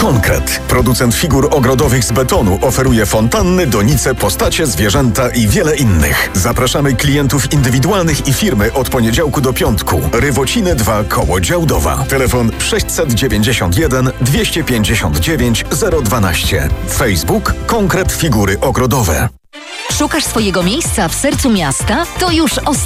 Konkret. Producent figur ogrodowych z betonu oferuje fontanny, donice, postacie, zwierzęta i wiele innych. Zapraszamy klientów indywidualnych i firmy od poniedziałku do piątku. Rywociny 2 koło Działdowa. Telefon 691 259 012. Facebook Konkret Figury Ogrodowe. Szukasz swojego miejsca w sercu miasta? To już